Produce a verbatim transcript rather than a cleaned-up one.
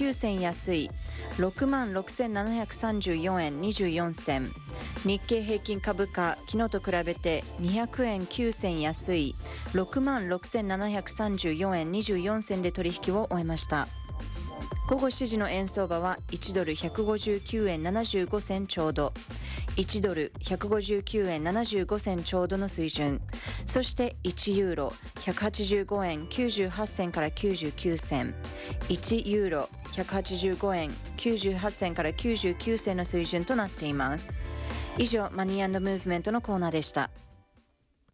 きゅうせん安い ろくまんろくせんななひゃくさんじゅうよんえんにじゅうよん銭。日経平均株価昨日と比べてにひゃくえんきゅう銭安い ろくまんろくせんななひゃくさんじゅうよんえんにじゅうよん銭で取引を終えました。午後しちじの円相場はいちドルひゃくごじゅうきゅうえんななじゅうご銭ちょうど、いちドルひゃくごじゅうきゅうえんななじゅうご銭ちょうどの水準。そしていちユーロひゃくはちじゅうごえんきゅうじゅうはち銭からきゅうじゅうきゅう銭、いちユーロひゃくはちじゅうごえんきゅうじゅうはち銭からきゅうじゅうきゅう銭の水準となっています。以上マニー&ムーブメントのコーナーでした。